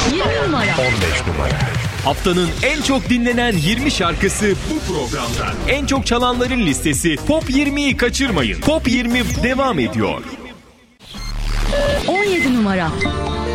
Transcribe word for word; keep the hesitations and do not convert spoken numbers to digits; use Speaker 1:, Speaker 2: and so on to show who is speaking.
Speaker 1: yirmi numara.
Speaker 2: on beş numara.
Speaker 3: Haftanın en çok dinlenen yirmi şarkısı bu programda. En çok çalanların listesi Top yirmiyi kaçırmayın. Top yirmi devam ediyor.
Speaker 1: on yedi numara.